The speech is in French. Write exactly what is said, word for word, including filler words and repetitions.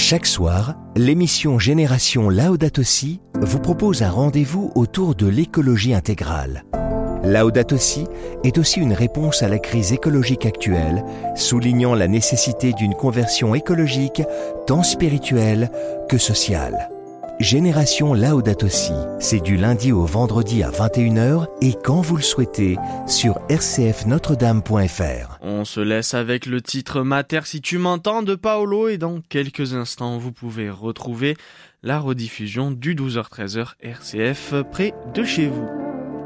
Chaque soir, l'émission Génération Laudato Si vous propose un rendez-vous autour de l'écologie intégrale. Laudato Si est aussi une réponse à la crise écologique actuelle, soulignant la nécessité d'une conversion écologique tant spirituelle que sociale. Génération Laudato Si, c'est du lundi au vendredi à vingt et une heures et quand vous le souhaitez sur r c f notre dame point f r. On se laisse avec le titre Mater si tu m'entends de Paolo et dans quelques instants vous pouvez retrouver la rediffusion du douze heures treize R C F près de chez vous.